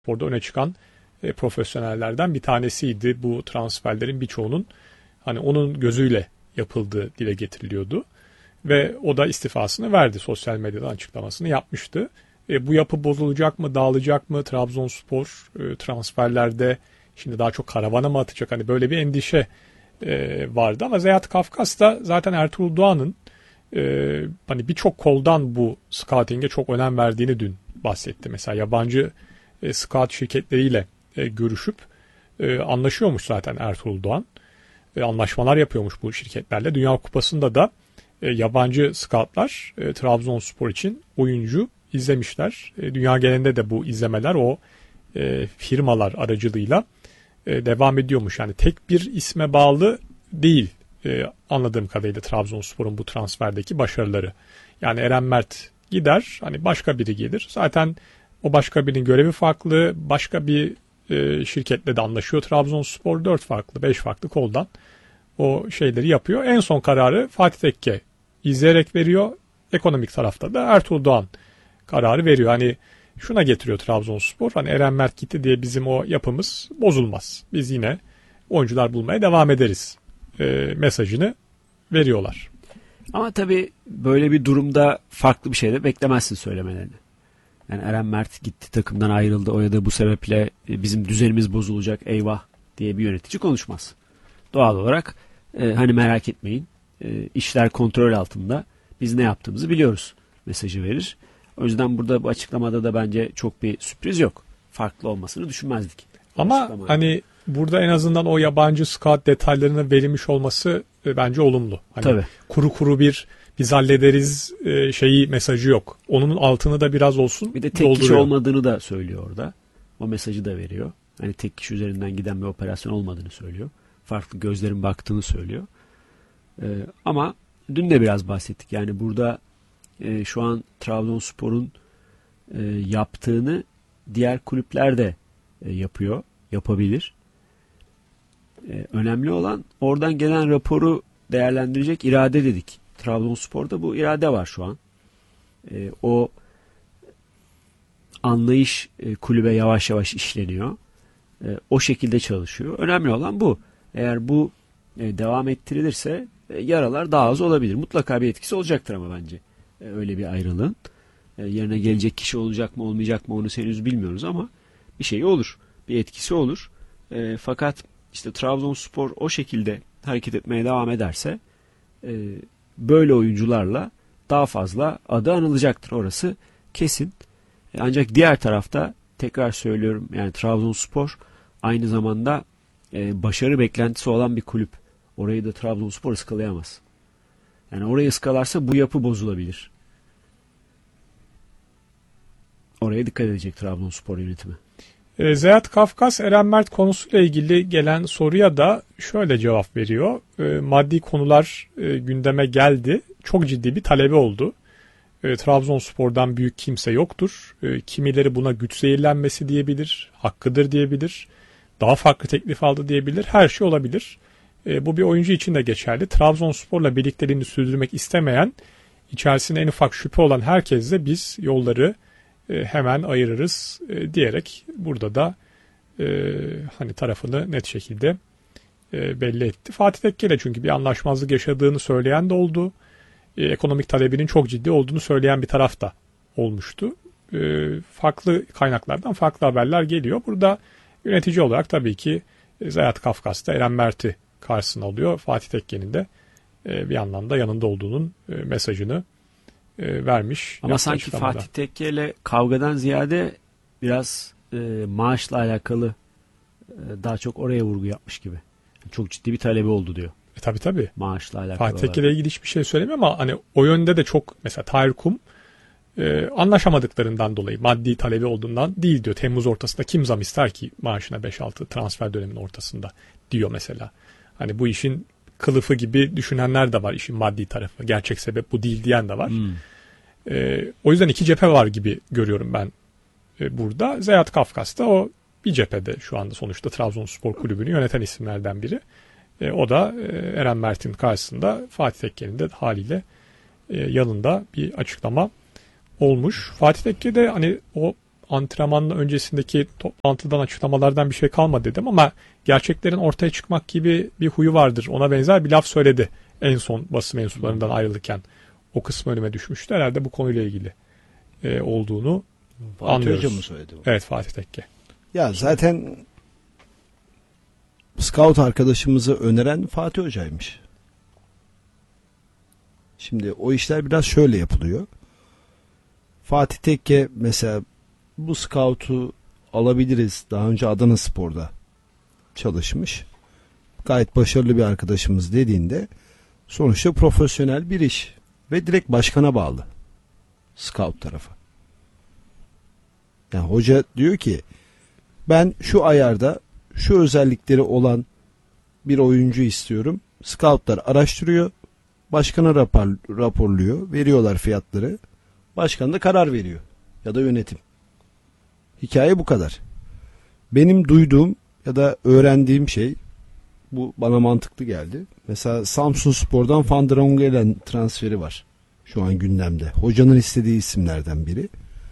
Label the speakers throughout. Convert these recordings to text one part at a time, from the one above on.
Speaker 1: Orada öne çıkan profesyonellerden bir tanesiydi. Bu transferlerin birçoğunun hani onun gözüyle yapıldığı dile getiriliyordu. Ve o da istifasını verdi. Sosyal medyadan açıklamasını yapmıştı. Bu yapı bozulacak mı, dağılacak mı? Trabzonspor transferlerde şimdi daha çok karavana mı atacak? Hani böyle bir endişe vardı. Ama Zeyat Kafkas da zaten Ertuğrul Doğan'ın hani birçok koldan bu scouting'e çok önem verdiğini dün bahsetti. Mesela yabancı scout şirketleriyle görüşüp anlaşıyormuş zaten Ertuğrul Doğan. Anlaşmalar yapıyormuş bu şirketlerle. Dünya Kupası'nda da yabancı scoutlar Trabzonspor için oyuncu izlemişler. Dünya genelinde de bu izlemeler o firmalar aracılığıyla devam ediyormuş. Yani tek bir isme bağlı değil anladığım kadarıyla Trabzonspor'un bu transferdeki başarıları. Yani Eren Mert gider, hani başka biri gelir. Zaten o başka birinin görevi farklı, başka bir şirketle de anlaşıyor Trabzonspor. 4 farklı, 5 farklı koldan o şeyleri yapıyor. En son kararı Fatih Tekke izleyerek veriyor. Ekonomik tarafta da Ertuğrul Doğan kararı veriyor. Hani şuna getiriyor Trabzonspor. Hani Eren Mert gitti diye bizim o yapımız bozulmaz. Biz yine oyuncular bulmaya devam ederiz mesajını veriyorlar.
Speaker 2: Ama tabii böyle bir durumda farklı bir şey de beklemezsin söylemelerini. Yani Eren Mert gitti, takımdan ayrıldı, o ya da bu sebeple bizim düzenimiz bozulacak, eyvah diye bir yönetici konuşmaz. Doğal olarak hani merak etmeyin, işler kontrol altında, biz ne yaptığımızı biliyoruz mesajı verir. O yüzden burada bu açıklamada da bence çok bir sürpriz yok. Farklı olmasını düşünmezdik.
Speaker 1: Ama hani burada en azından o yabancı scout detaylarının verilmiş olması bence olumlu. Hani
Speaker 2: tabii.
Speaker 1: Kuru bir biz hallederiz şeyi mesajı yok. Onun altını da biraz olsun
Speaker 2: bir de tek kişi olmadığını da söylüyor orada. O mesajı da veriyor. Hani tek kişi üzerinden giden bir operasyon olmadığını söylüyor. Farklı gözlerin baktığını söylüyor. Ama dün de biraz bahsettik. Yani burada şu an Trabzonspor'un yaptığını diğer kulüpler de yapıyor. Yapabilir. Önemli olan oradan gelen raporu değerlendirecek irade dedik. Trabzonspor'da bu irade var şu an. O anlayış kulübe yavaş yavaş işleniyor. O şekilde çalışıyor. Önemli olan bu. Eğer bu devam ettirilirse yaralar daha az olabilir. Mutlaka bir etkisi olacaktır ama bence. Öyle bir ayrılığın. Yerine gelecek kişi olacak mı olmayacak mı onu henüz bilmiyoruz ama bir şey olur. Bir etkisi olur. Fakat işte Trabzonspor o şekilde hareket etmeye devam ederse böyle oyuncularla daha fazla adı anılacaktır. Orası kesin. Ancak diğer tarafta tekrar söylüyorum, yani Trabzonspor aynı zamanda başarı beklentisi olan bir kulüp. Orayı da Trabzonspor ıskalayamaz. Yani orayı ıskalarsa bu yapı bozulabilir. Oraya dikkat edecek Trabzonspor yönetimi.
Speaker 1: Zeyat Kafkas Eren Mert konusuyla ilgili gelen soruya da şöyle cevap veriyor. Maddi konular gündeme geldi. Çok ciddi bir talebi oldu. Trabzonspor'dan büyük kimse yoktur. Kimileri buna güç zehirlenmesi diyebilir, hakkıdır diyebilir, daha farklı teklif aldı diyebilir, her şey olabilir. Bu bir oyuncu için de geçerli. Trabzonspor'la birlikteliğini sürdürmek istemeyen, içerisinde en ufak şüphe olan herkesle biz yolları hemen ayırırız diyerek burada da hani tarafını net şekilde belli etti. Fatih Tekke ile çünkü bir anlaşmazlık yaşadığını söyleyen de oldu. Ekonomik talebinin çok ciddi olduğunu söyleyen bir taraf da olmuştu. Farklı kaynaklardan farklı haberler geliyor. Burada yönetici olarak tabii ki Zeyat Kafkas'ta Eren Mert'i karşısına alıyor. Fatih Tekke'nin de bir yandan da yanında olduğunun mesajını vermiş.
Speaker 2: Ama sanki Fatih Tekke ile kavgadan ziyade biraz maaşla alakalı daha çok oraya vurgu yapmış gibi. Çok ciddi bir talebi oldu diyor.
Speaker 1: Tabii.
Speaker 2: Maaşla alakalı.
Speaker 1: Fatih Tekke ile ilgili hiçbir şey söylemiyor ama hani o yönde de çok mesela Tahir Kum anlaşamadıklarından dolayı maddi talebi olduğundan değil diyor. Temmuz ortasında kim zam ister ki maaşına 5-6 transfer döneminin ortasında diyor mesela. Hani bu işin kılıfı gibi düşünenler de var, işin maddi tarafı. Gerçek sebep bu değil diyen de var. O yüzden iki cephe var gibi görüyorum ben burada. Zeyat Kafkas da o bir cephede şu anda sonuçta Trabzonspor Kulübü'nü yöneten isimlerden biri. O da Eren Mert'in karşısında Fatih Tekke'nin de haliyle yanında bir açıklama olmuş. Fatih Tekke de hani o antrenmanın öncesindeki toplantıdan, açıklamalardan bir şey kalmadı dedim ama gerçeklerin ortaya çıkmak gibi bir huyu vardır. Ona benzer bir laf söyledi en son basın mensuplarından ayrılırken. O kısmı önüme düşmüştü. Herhalde bu konuyla ilgili olduğunu
Speaker 3: Fatih
Speaker 1: anlıyoruz.
Speaker 3: Hoca mı söyledi bu?
Speaker 1: Evet, Fatih Tekke.
Speaker 3: Ya zaten scout arkadaşımızı öneren Fatih Hoca'ymış. Şimdi o işler biraz şöyle yapılıyor. Fatih Tekke mesela bu scout'u alabiliriz. Daha önce Adanaspor'da çalışmış. Gayet başarılı bir arkadaşımız dediğinde sonuçta profesyonel bir iş ve direkt başkana bağlı scout tarafı. Yani hoca diyor ki ben şu ayarda şu özellikleri olan bir oyuncu istiyorum. Scoutlar araştırıyor. Başkana raporluyor. Veriyorlar fiyatları. Başkan da karar veriyor. Ya da yönetim. Hikaye bu kadar. Benim duyduğum ya da öğrendiğim şey, bu bana mantıklı geldi. Mesela Samsunspor'dan Van der Ongelen transferi var. Şu an gündemde. Hocanın istediği isimlerden biri.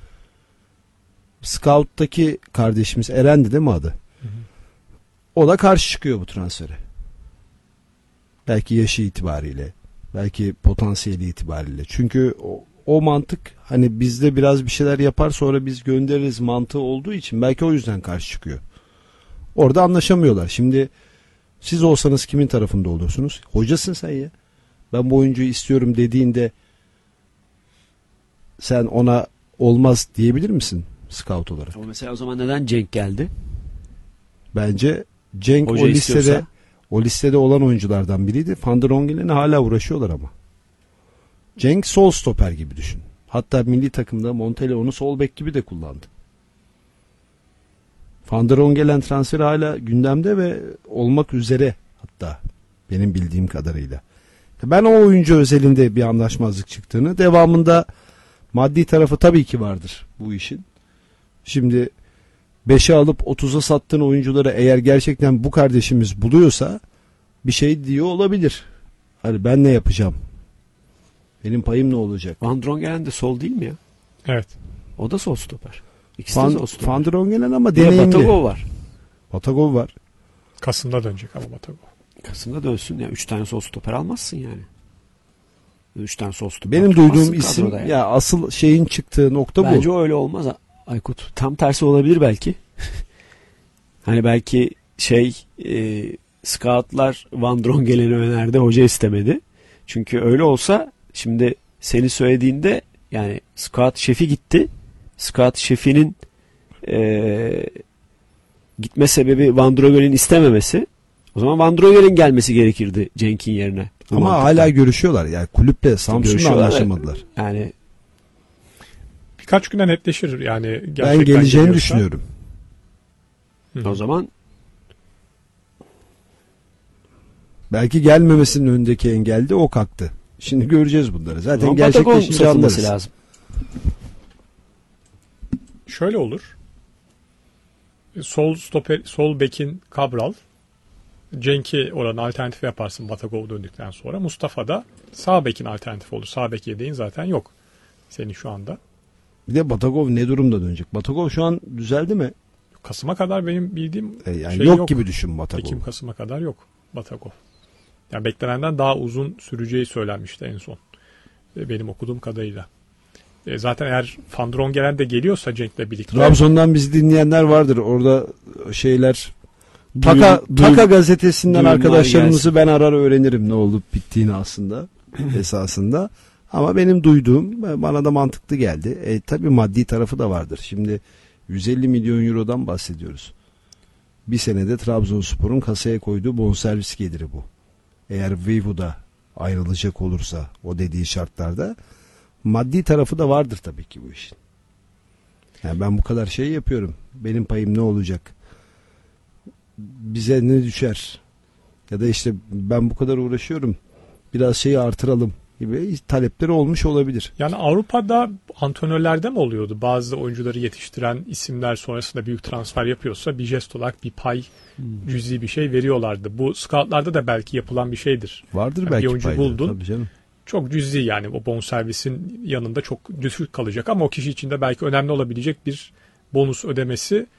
Speaker 3: Scout'taki kardeşimiz Eren'di değil mi adı? Hı hı. O da karşı çıkıyor bu transfere. Belki yaşı itibariyle, belki potansiyeli itibariyle. Çünkü o mantık hani bizde biraz bir şeyler yapar sonra biz göndeririz mantığı olduğu için belki o yüzden karşı çıkıyor. Orada anlaşamıyorlar. Şimdi siz olsanız kimin tarafında olursunuz? Hocasın sen ya. Ben bu oyuncuyu istiyorum dediğinde sen ona olmaz diyebilir misin scout olarak?
Speaker 2: Ama mesela o zaman neden Cenk geldi?
Speaker 3: Bence Cenk
Speaker 2: Hoca
Speaker 3: o listede olan oyunculardan biriydi. Van der Ongelen'e hala uğraşıyorlar ama. Cenk sol stoper gibi düşün. Hatta milli takımda Montella onu sol bek gibi de kullandı. Van der Ongelen transferi hala gündemde ve olmak üzere hatta benim bildiğim kadarıyla. Ben o oyuncu özelinde bir anlaşmazlık çıktığını, devamında maddi tarafı tabii ki vardır bu işin. Şimdi 5'e alıp 30'a sattığın oyuncuları eğer gerçekten bu kardeşimiz buluyorsa bir şey diyor olabilir. Hani ben ne yapacağım? Benim payım ne olacak?
Speaker 2: Van Drongelen de sol değil mi ya?
Speaker 1: Evet.
Speaker 2: O da sol stoper. İkisi de sol stoper.
Speaker 3: Van der Ongelen ama
Speaker 2: Bir de
Speaker 3: deneyimli.
Speaker 2: Batagov var.
Speaker 3: Batagov var.
Speaker 1: Kasım'da dönecek ama Batagov.
Speaker 2: Kasım'da dönsün ya. 3 tane sol stoper almazsın yani. 3 tane sol stoper.
Speaker 3: Benim duyduğum isim
Speaker 2: yani.
Speaker 3: ya asıl şeyin çıktığı nokta bu.
Speaker 2: Bence o öyle olmaz Aykut. Tam tersi olabilir belki. Hani belki scoutlar Van Drongelen'i önerdi, hoca istemedi. Çünkü öyle olsa şimdi senin söylediğinde yani scout şefi gitti. Scout şefinin gitme sebebi Van Drongelen'in istememesi. O zaman Van Drongelen'in gelmesi gerekirdi Cenk'in yerine.
Speaker 3: Ama hala görüşüyorlar. Yani kulüple Samsun'la anlaşamadılar.
Speaker 2: Yani
Speaker 1: birkaç güne netleşir yani.
Speaker 3: Ben geleceğini düşünüyorum.
Speaker 2: O zaman
Speaker 3: belki gelmemesinin önündeki engel de o kalktı. Şimdi göreceğiz bunları. Zaten gerçekleşince anlarız.
Speaker 2: Lazım.
Speaker 1: Şöyle olur. Sol bekin Cabral, Cenk'i oranın alternatif yaparsın Batagov döndükten sonra. Mustafa da sağ bekin alternatif olur. Sağ bek yedeğin zaten yok senin şu anda.
Speaker 3: Bir de Batagov ne durumda dönecek? Batagov şu an düzeldi mi?
Speaker 1: Kasım'a kadar benim bildiğim
Speaker 3: yani
Speaker 1: şey
Speaker 3: yok gibi düşün Batagov.
Speaker 1: Ekim-Kasım'a kadar yok Batagov. Yani beklenenden daha uzun süreceği söylenmişti en son. Benim okuduğum kadarıyla. Zaten eğer Van Drongelen de geliyorsa Cenk'le birlikte.
Speaker 3: Trabzon'dan bizi dinleyenler vardır. Orada şeyler Taka gazetesinden arkadaşlarımızı ben arar öğrenirim ne olup bittiğini aslında esasında. Ama benim duyduğum bana da mantıklı geldi. Tabii maddi tarafı da vardır. Şimdi 150 milyon eurodan bahsediyoruz. Bir senede Trabzonspor'un kasaya koyduğu bonservis geliri bu. Eğer Veyvu'da ayrılacak olursa o dediği şartlarda maddi tarafı da vardır tabii ki bu işin. Yani ben bu kadar şey yapıyorum. Benim payım ne olacak? Bize ne düşer? Ya da işte ben bu kadar uğraşıyorum. Biraz şeyi artıralım gibi talepleri olmuş olabilir.
Speaker 1: Yani Avrupa'da antrenörlerde mi oluyordu? Bazı oyuncuları yetiştiren isimler sonrasında büyük transfer yapıyorsa bir jest olarak bir pay, cüzi bir şey veriyorlardı. Bu scoutlarda da belki yapılan bir şeydir.
Speaker 3: Vardır
Speaker 1: yani
Speaker 3: belki
Speaker 1: bir oyuncu
Speaker 3: payları,
Speaker 1: buldun.
Speaker 3: tabii canım.
Speaker 1: Çok cüzi yani o bonservisin yanında çok düşük kalacak ama o kişi için de belki önemli olabilecek bir bonus ödemesi